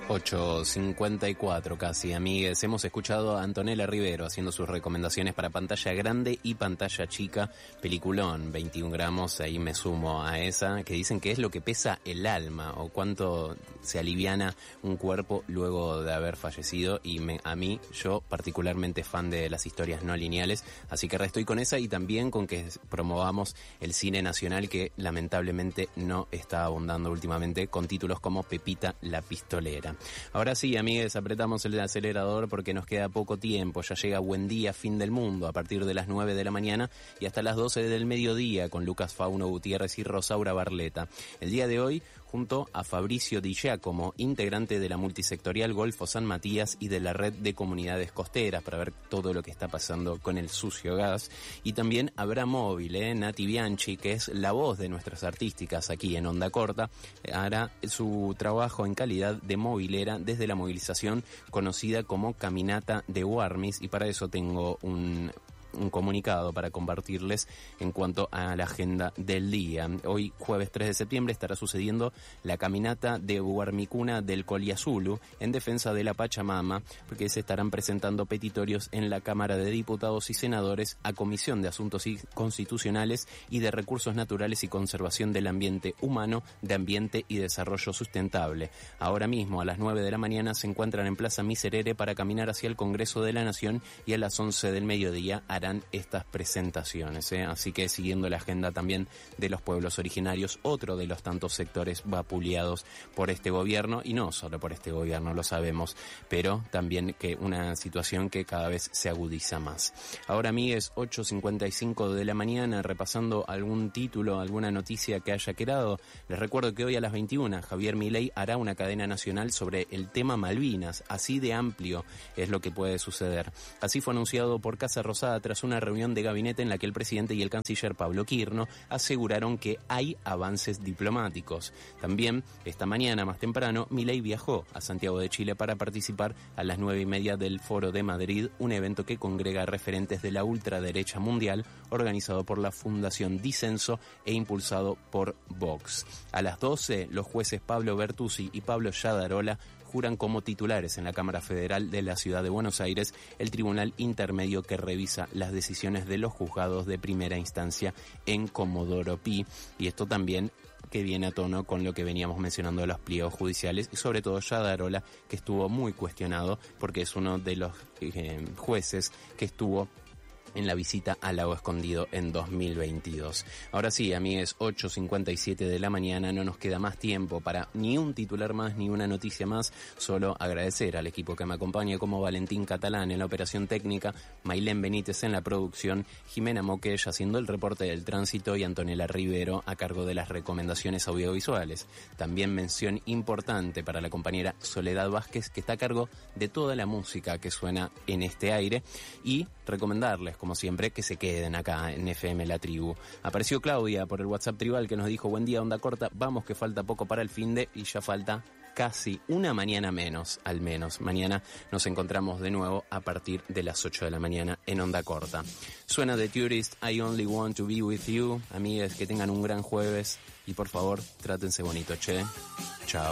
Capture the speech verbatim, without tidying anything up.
ocho cincuenta y cuatro casi, amigues. Hemos escuchado a Antonella Rivero haciendo sus recomendaciones para pantalla grande y pantalla chica. Peliculón, veintiún gramos, ahí me sumo a esa, que dicen que es lo que pesa el alma o cuánto se aliviana un cuerpo luego de haber fallecido. Y me, a mí, yo particularmente fan de las historias no lineales, así que restoy con esa y también con que promovamos el cine nacional, que lamentablemente no está abundando últimamente con títulos como Pepita la Pistolera. Ahora sí, amigues, apretamos el acelerador porque nos queda poco tiempo. Ya llega Buen Día, Fin del Mundo a partir de las nueve de la mañana y hasta las doce del mediodía con Lucas Fauno Gutiérrez y Rosaura Barleta. El día de hoy, junto a Fabricio Di Giacomo, integrante de la multisectorial Golfo San Matías y de la red de comunidades costeras, para ver todo lo que está pasando con el sucio gas. Y también habrá móvil, ¿eh? Nati Bianchi, que es la voz de nuestras artísticas aquí en Onda Corta, hará su trabajo en calidad de movilera desde la movilización conocida como Caminata de Warmis, y para eso tengo un... un comunicado para compartirles en cuanto a la agenda del día. Hoy, jueves tres de septiembre, estará sucediendo la caminata de Huarmicuna del Collazulu en defensa de la Pachamama, porque se estarán presentando petitorios en la Cámara de Diputados y Senadores a Comisión de Asuntos Constitucionales y de Recursos Naturales y Conservación del Ambiente Humano, de Ambiente y Desarrollo Sustentable. Ahora mismo, a las nueve de la mañana, se encuentran en Plaza Miserere para caminar hacia el Congreso de la Nación y a las once del mediodía harán estas presentaciones, ¿eh? Así que siguiendo la agenda también de los pueblos originarios, otro de los tantos sectores vapuleados por este gobierno, y no solo por este gobierno, lo sabemos, pero también que una situación que cada vez se agudiza más. Ahora, amigues, ocho cincuenta y cinco de la mañana, repasando algún título, alguna noticia que haya quedado. Les recuerdo que hoy a las veintiuna Javier Milei hará una cadena nacional sobre el tema Malvinas. Así de amplio es lo que puede suceder. Así fue anunciado por Casa Rosada tras una reunión de gabinete en la que el presidente y el canciller Pablo Quirno aseguraron que hay avances diplomáticos. También, esta mañana más temprano, Milei viajó a Santiago de Chile para participar a las nueve y media del Foro de Madrid, un evento que congrega referentes de la ultraderecha mundial, organizado por la Fundación Disenso e impulsado por Vox. A las doce, los jueces Pablo Bertuzzi y Pablo Yadarola juran como titulares en la Cámara Federal de la Ciudad de Buenos Aires, el tribunal intermedio que revisa las decisiones de los juzgados de primera instancia en Comodoro Pi. Y esto también que viene a tono con lo que veníamos mencionando de los pliegos judiciales, y sobre todo Yadarola, que estuvo muy cuestionado porque es uno de los eh, jueces que estuvo en la visita al Lago Escondido en dos mil veintidós. Ahora sí, amigues, ocho cincuenta y siete de la mañana, no nos queda más tiempo para ni un titular más ni una noticia más, solo agradecer al equipo que me acompaña, como Valentín Catalán en la operación técnica, Mailén Benítez en la producción, Jimena Moquell haciendo el reporte del tránsito y Antonella Rivero a cargo de las recomendaciones audiovisuales. También mención importante para la compañera Soledad Vázquez, que está a cargo de toda la música que suena en este aire, y recomendarles, como siempre, que se queden acá en F M La Tribu. Apareció Claudia por el WhatsApp tribal que nos dijo: buen día, Onda Corta, vamos que falta poco para el finde, y ya falta casi una mañana menos, al menos. Mañana nos encontramos de nuevo a partir de las ocho de la mañana en Onda Corta. Suena The Tourist, I Only Want to Be With You. Amigas, que tengan un gran jueves y por favor, trátense bonito, che. Chao.